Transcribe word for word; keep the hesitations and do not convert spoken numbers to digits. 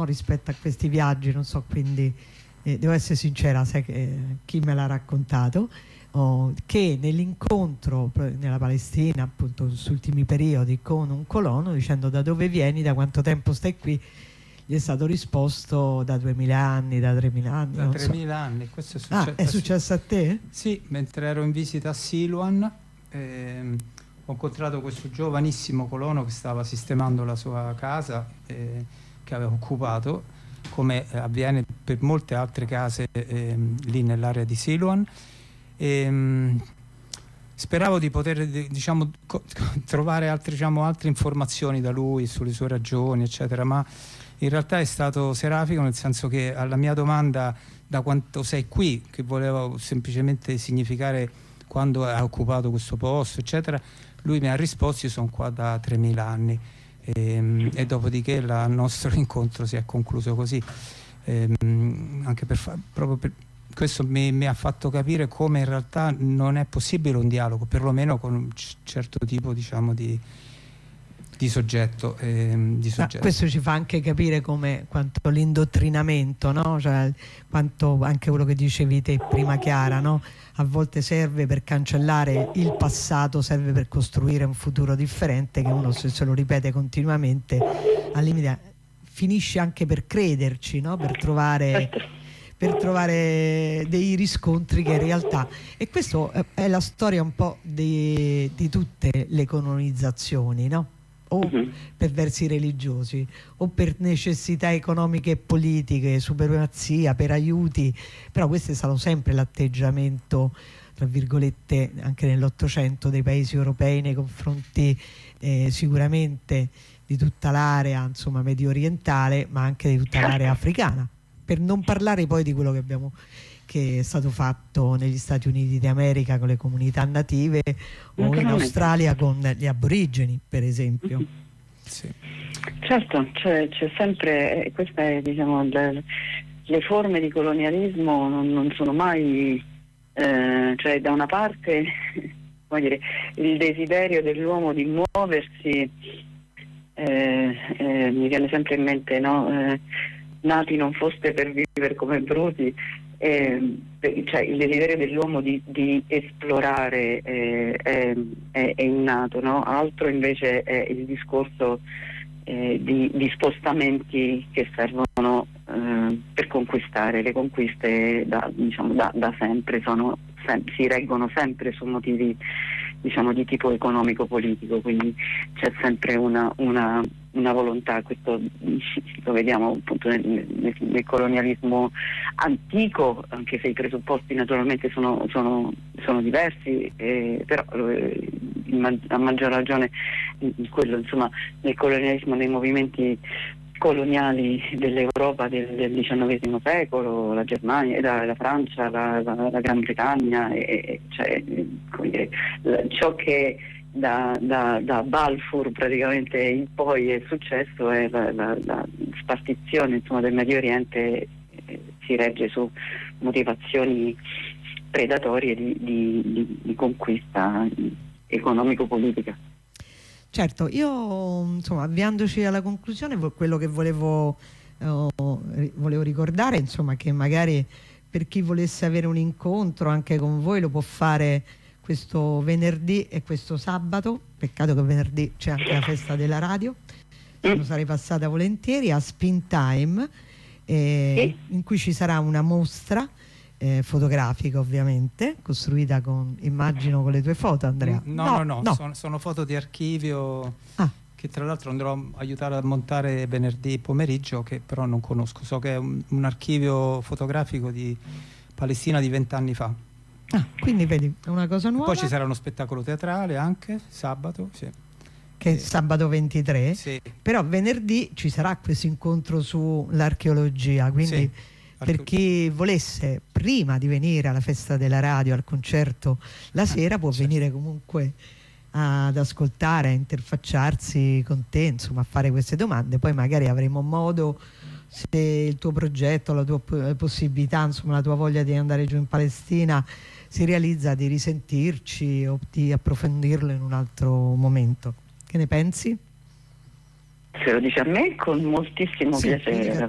no? Rispetto a questi viaggi, non so, quindi eh, devo essere sincera, sai che, eh, chi me l'ha raccontato, oh, che nell'incontro nella Palestina, appunto, negli ultimi periodi con un colono, dicendo da dove vieni, da quanto tempo stai qui, gli è stato risposto da duemila anni, da tremila anni. Da tremila so. anni, questo è successo. Ah, è successo a te? Sì, mentre ero in visita a Siluan, ehm, ho incontrato questo giovanissimo colono che stava sistemando la sua casa, eh, che aveva occupato, come avviene per molte altre case eh, lì nell'area di Siluan. E, mh, speravo di poter, diciamo, co- trovare altre, diciamo, altre informazioni da lui sulle sue ragioni, eccetera, ma in realtà è stato serafico, nel senso che alla mia domanda da quanto sei qui, che voleva semplicemente significare quando ha occupato questo posto, eccetera, lui mi ha risposto: io sono qua da tremila anni. E, e dopodiché la, il nostro incontro si è concluso così. E, anche per fa, proprio per questo mi, mi ha fatto capire come in realtà non è possibile un dialogo, perlomeno con un c- certo tipo, diciamo, di di soggetto, ehm, di soggetto. Questo ci fa anche capire come quanto l'indottrinamento, no? Cioè, quanto anche quello che dicevi te prima, Chiara, no? A volte serve per cancellare il passato, serve per costruire un futuro differente, che uno, se se lo ripete continuamente, al limite finisce anche per crederci, no? Per trovare, per trovare dei riscontri che in realtà, e questo è la storia un po' di, di tutte le colonizzazioni, no? O per versi religiosi o per necessità economiche e politiche, supremazia, per aiuti, però questo è stato sempre l'atteggiamento, tra virgolette, anche nell'Ottocento dei paesi europei nei confronti eh, sicuramente di tutta l'area, insomma, medio orientale, ma anche di tutta l'area africana, per non parlare poi di quello che abbiamo che è stato fatto negli Stati Uniti d'America con le comunità native o in Australia con gli aborigeni, per esempio. Mm-hmm. Sì. Certo, cioè, c'è sempre, queste, diciamo, le, le forme di colonialismo non, non sono mai, eh, cioè da una parte, come dire, il desiderio dell'uomo di muoversi, eh, eh, mi viene sempre in mente, no? Eh, nati non foste per vivere come bruti. Eh, cioè il desiderio dell'uomo di, di esplorare eh, è, è, è innato, no? Altro invece è il discorso eh, di, di spostamenti che servono eh, per conquistare. Le conquiste da, diciamo, da, da sempre sono, sem- si reggono sempre su motivi, diciamo, di tipo economico-politico, quindi c'è sempre una, una, una volontà. Questo lo vediamo appunto nel, nel, nel colonialismo antico, anche se i presupposti naturalmente sono, sono, sono diversi, eh, però eh, in, a maggior ragione in quello, insomma, nel colonialismo, nei movimenti coloniali dell'Europa del, del diciannovesimo secolo, la Germania, la, la Francia, la, la, la Gran Bretagna, e, cioè, come dire, ciò che da, da, da Balfour praticamente in poi è successo è la, la, la spartizione, insomma, del Medio Oriente, eh, si regge su motivazioni predatorie di, di, di, di conquista economico-politica. Certo, io, insomma, avviandoci alla conclusione, quello che volevo, eh, volevo ricordare, insomma, che magari per chi volesse avere un incontro anche con voi lo può fare questo venerdì e questo sabato. Peccato che venerdì c'è anche la festa della radio, lo sarei passata volentieri, a Spin Time, eh, in cui ci sarà una mostra Eh, fotografica, ovviamente, costruita con, immagino, con le tue foto, Andrea. No, no, no, no. no. Sono, sono foto di archivio ah. che tra l'altro andrò a aiutare a montare venerdì pomeriggio, che però non conosco. So che è un, un archivio fotografico di Palestina di vent'anni fa. Ah, quindi vedi, è una cosa nuova. E poi ci sarà uno spettacolo teatrale anche sabato, sì. Che è sabato ventitré, sì. Però venerdì ci sarà questo incontro sull'archeologia, quindi sì. Per chi volesse, prima di venire alla festa della radio, al concerto la sera, può certo. venire comunque ad ascoltare, a interfacciarsi con te, insomma, a fare queste domande. Poi magari avremo modo, se il tuo progetto, la tua possibilità, insomma, la tua voglia di andare giù in Palestina si realizza, di risentirci o di approfondirlo in un altro momento. Che ne pensi? Se lo dice a me, con moltissimo sì, piacere.